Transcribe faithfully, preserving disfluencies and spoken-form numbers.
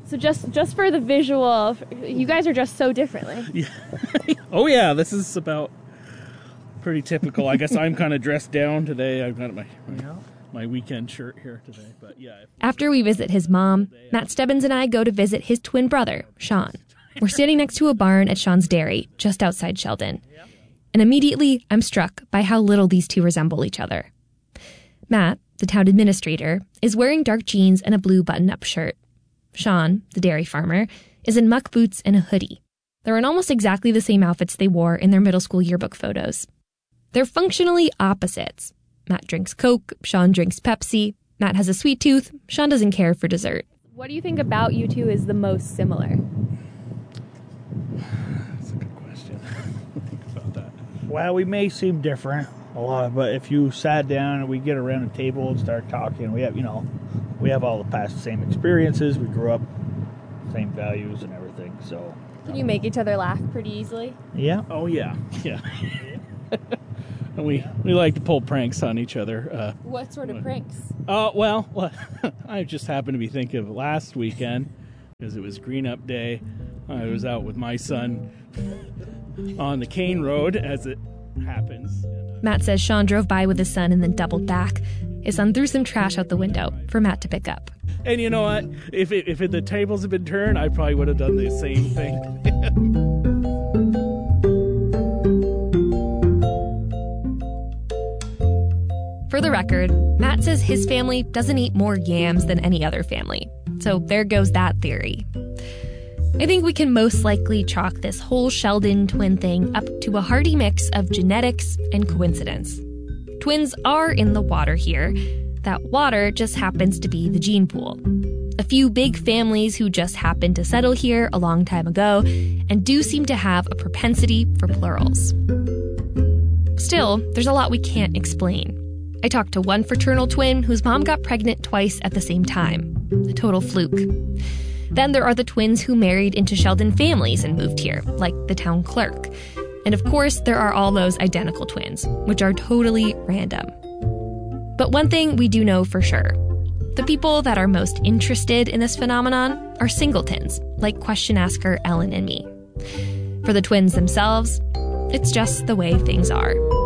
So just just for the visual, you guys are dressed so differently. Yeah. Oh, yeah, this is about pretty typical. I guess I'm kind of dressed down today. I've got my, my, my weekend shirt here today. But yeah. After we visit his mom, Matt Stebbins and I go to visit his twin brother, Sean. We're standing next to a barn at Sean's dairy, just outside Sheldon. And immediately, I'm struck by how little these two resemble each other. Matt, the town administrator, is wearing dark jeans and a blue button-up shirt. Sean, the dairy farmer, is in muck boots and a hoodie. They're in almost exactly the same outfits they wore in their middle school yearbook photos. They're functionally opposites. Matt drinks Coke, Sean drinks Pepsi. Matt has a sweet tooth, Sean doesn't care for dessert. What do you think about you two is the most similar? That's a good question. Think about that. Well, we may seem different a lot, but if you sat down and we get around a table and start talking, we have, you know, we have all the past same experiences. We grew up, same values and everything. So, Can you make each other laugh pretty easily? Yeah. Oh, yeah. Yeah. And we, we like to pull pranks on each other. Uh, What sort of pranks? Oh, uh, well, well I just happened to be thinking of last weekend because it was Green Up Day. I was out with my son on the Cane Road, as it happens. Matt says Sean drove by with his son and then doubled back. His son threw some trash out the window for Matt to pick up. And you know what? If it, if it, the tables had been turned, I probably would have done the same thing. For the record, Matt says his family doesn't eat more yams than any other family. So there goes that theory. I think we can most likely chalk this whole Sheldon twin thing up to a hearty mix of genetics and coincidence. Twins are in the water here. That water just happens to be the gene pool. A few big families who just happened to settle here a long time ago and do seem to have a propensity for plurals. Still, there's a lot we can't explain. I talked to one fraternal twin whose mom got pregnant twice at the same time. A total fluke. Then there are the twins who married into Sheldon families and moved here, like the town clerk. And of course, there are all those identical twins, which are totally random. But one thing we do know for sure. The people that are most interested in this phenomenon are singletons, like question asker Ellen and me. For the twins themselves, it's just the way things are.